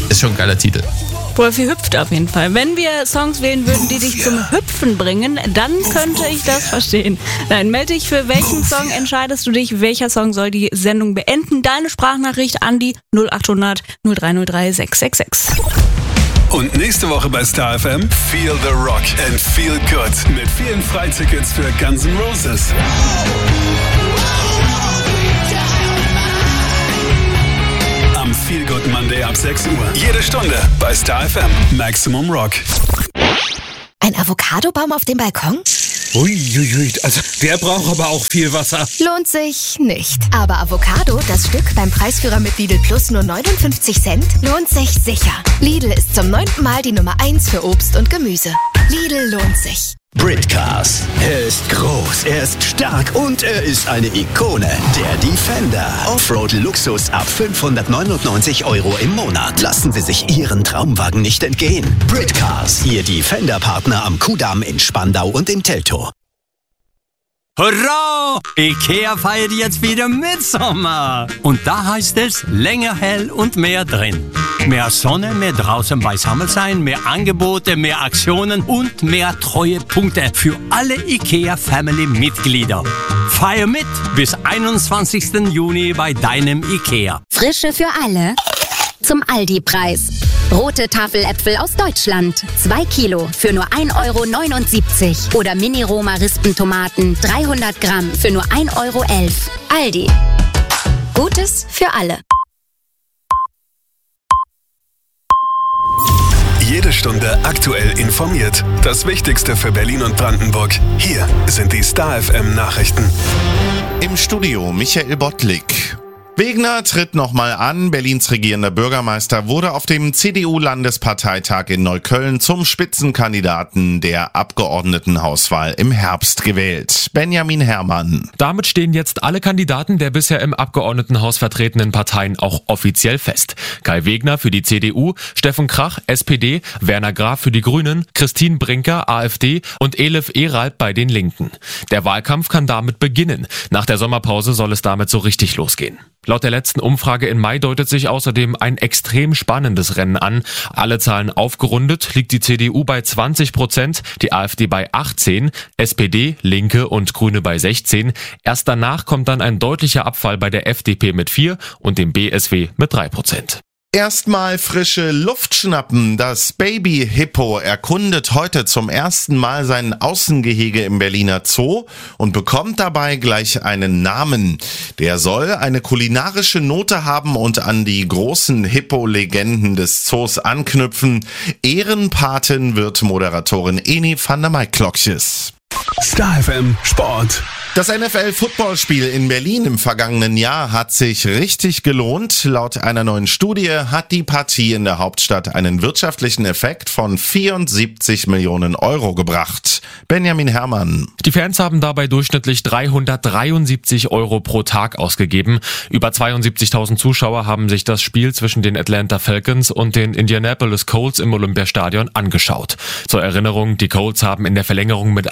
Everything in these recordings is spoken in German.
ist schon ein geiler Titel. Wolfi hüpft auf jeden Fall. Wenn wir Songs wählen würden, die dich zum Hüpfen bringen, dann könnte ich das verstehen. Nein, melde dich, für welchen Song entscheidest du dich? Welcher Song soll die Sendung beenden? Deine Sprachnachricht an die 0800 0303 666. Und nächste Woche bei Star FM Feel the Rock and Feel Good mit vielen Freitickets für Guns N' Roses. Am Feel Good Monday ab 6 Uhr. Jede Stunde bei Star FM. Maximum Rock. Ein Avocadobaum auf dem Balkon? Uiuiui, also der braucht aber auch viel Wasser. Lohnt sich nicht. Aber Avocado, das Stück beim Preisführer mit Lidl Plus nur 59 Cent, lohnt sich sicher. Lidl ist zum 9. Mal die Nummer 1 für Obst und Gemüse. Lidl lohnt sich. Britcars. Er ist groß, er ist stark und er ist eine Ikone. Der Defender. Offroad-Luxus ab 599 € im Monat. Lassen Sie sich Ihren Traumwagen nicht entgehen. Britcars. Ihr Defender-Partner am Kudamm in Spandau und in Teltow. Hurra! Ikea feiert jetzt wieder Mitsommer. Und da heißt es länger hell und mehr drin. Mehr Sonne, mehr draußen beisammen sein, mehr Angebote, mehr Aktionen und mehr Treuepunkte für alle Ikea-Family-Mitglieder. Feier mit bis 21. Juni bei deinem Ikea. Frische für alle zum Aldi-Preis. Rote Tafeläpfel aus Deutschland. 2 Kilo für nur 1,79 € Oder Mini-Roma-Rispentomaten 300 Gramm für nur 1,11 € Aldi. Gutes für alle. Jede Stunde aktuell informiert. Das Wichtigste für Berlin und Brandenburg. Hier sind die Star FM Nachrichten. Im Studio Michael Bottlik. Wegner tritt nochmal an. Berlins regierender Bürgermeister wurde auf dem CDU-Landesparteitag in Neukölln zum Spitzenkandidaten der Abgeordnetenhauswahl im Herbst gewählt. Benjamin Herrmann. Damit stehen jetzt alle Kandidaten der bisher im Abgeordnetenhaus vertretenen Parteien auch offiziell fest. Kai Wegner für die CDU, Steffen Krach, SPD, Werner Graf für die Grünen, Christine Brinker, AfD und Elif Eralb bei den Linken. Der Wahlkampf kann damit beginnen. Nach der Sommerpause soll es damit so richtig losgehen. Laut der letzten Umfrage im Mai deutet sich außerdem ein extrem spannendes Rennen an. Alle Zahlen aufgerundet liegt die CDU bei 20%, die AfD bei 18%, SPD, Linke und Grüne bei 16%. Erst danach kommt dann ein deutlicher Abfall bei der FDP mit 4% und dem BSW mit 3%. Erstmal frische Luft schnappen. Das Baby-Hippo erkundet heute zum ersten Mal sein Außengehege im Berliner Zoo und bekommt dabei gleich einen Namen. Der soll eine kulinarische Note haben und an die großen Hippo-Legenden des Zoos anknüpfen. Ehrenpatin wird Moderatorin Eni van der Maiklokjes. Star FM Sport. Das NFL-Footballspiel in Berlin im vergangenen Jahr hat sich richtig gelohnt. Laut einer neuen Studie hat die Partie in der Hauptstadt einen wirtschaftlichen Effekt von 74 Millionen € gebracht. Benjamin Herrmann. Die Fans haben dabei durchschnittlich 373 € pro Tag ausgegeben. Über 72.000 Zuschauer haben sich das Spiel zwischen den Atlanta Falcons und den Indianapolis Colts im Olympiastadion angeschaut. Zur Erinnerung, die Colts haben in der Verlängerung mit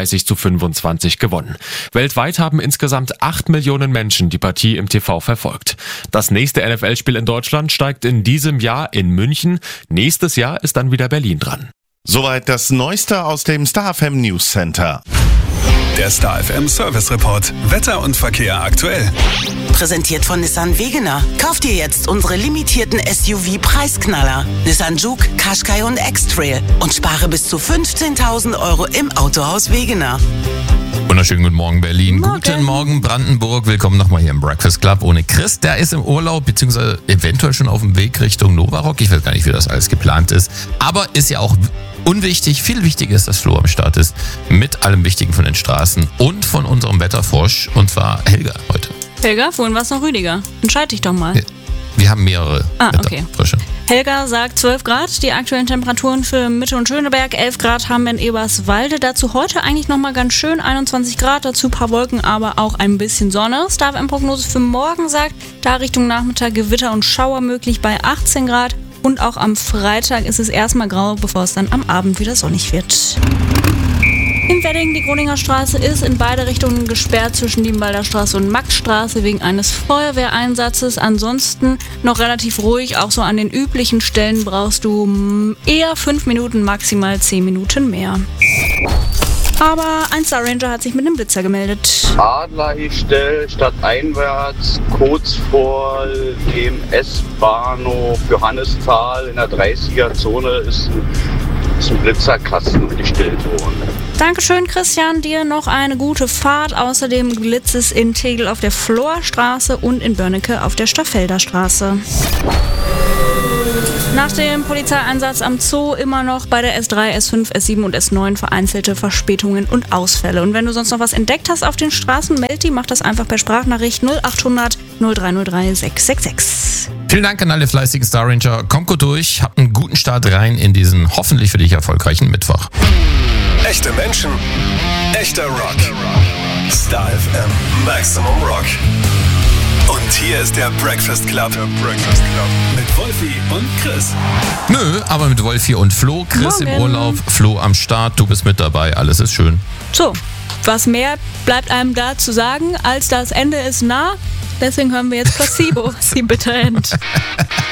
31:25 gewonnen. Weltweit haben insgesamt 8 Millionen Menschen die Partie im TV verfolgt. Das nächste NFL-Spiel in Deutschland steigt in diesem Jahr in München. Nächstes Jahr ist dann wieder Berlin dran. Soweit das Neueste aus dem Star FM News Center. Der Star FM Service Report. Wetter und Verkehr aktuell. Präsentiert von Nissan Wegener. Kauft ihr jetzt unsere limitierten SUV-Preisknaller. Nissan Juke, Qashqai und X-Trail. Und spare bis zu 15.000 € im Autohaus Wegener. Wunderschönen guten Morgen, Berlin. Morgen. Guten Morgen, Brandenburg. Willkommen nochmal hier im Breakfast Club ohne Chris. Der ist im Urlaub, beziehungsweise eventuell schon auf dem Weg Richtung Novarock. Ich weiß gar nicht, wie das alles geplant ist. Aber ist ja auch unwichtig. Viel wichtiger ist, dass Flo am Start ist. Mit allem Wichtigen von den Straßen und von unserem Wetterfrosch. Und zwar Helga heute. Helga, vorhin war es noch Rüdiger. Entscheid dich doch mal. Wir haben mehrere Wetterfrösche. Okay. Helga sagt 12 Grad, die aktuellen Temperaturen für Mitte und Schöneberg, 11 Grad haben wir in Eberswalde. Dazu heute eigentlich nochmal ganz schön, 21 Grad, dazu ein paar Wolken, aber auch ein bisschen Sonne. Star FM-Prognose für morgen sagt, da Richtung Nachmittag Gewitter und Schauer möglich bei 18 Grad. Und auch am Freitag ist es erstmal grau, bevor es dann am Abend wieder sonnig wird. Im Wedding, die Groninger Straße ist in beide Richtungen gesperrt zwischen Diebenwalder Straße und Maxstraße wegen eines Feuerwehreinsatzes. Ansonsten noch relativ ruhig, auch so an den üblichen Stellen brauchst du eher 5 Minuten, maximal 10 Minuten mehr. Aber ein Star Ranger hat sich mit einem Blitzer gemeldet. Adlerhistell stadteinwärts, kurz vor dem S-Bahnhof Johannisthal in der 30er-Zone ist ein Blitzerkasten gestellt worden. Dankeschön, Christian. Dir noch eine gute Fahrt. Außerdem blitzt es in Tegel auf der Florstraße und in Börnecke auf der Staffelder Straße. Nach dem Polizeieinsatz am Zoo immer noch bei der S3, S5, S7 und S9 vereinzelte Verspätungen und Ausfälle. Und wenn du sonst noch was entdeckt hast auf den Straßen, meld die, mach das einfach per Sprachnachricht 0800 0303 666. Vielen Dank an alle fleißigen Star Ranger. Kommt gut durch, habt einen guten Start rein in diesen hoffentlich für dich erfolgreichen Mittwoch. Echte Menschen, echter Rock. Star FM Maximum Rock. Und hier ist der Breakfast Club. Mit Wolfi und Chris. Nö, aber mit Wolfi und Flo. Chris Morgen. im Urlaub, Flo am Start. Du bist mit dabei. Alles ist schön. So, was mehr bleibt einem da zu sagen, als das Ende ist nah. Deswegen hören wir jetzt Placebo, The Bitter End.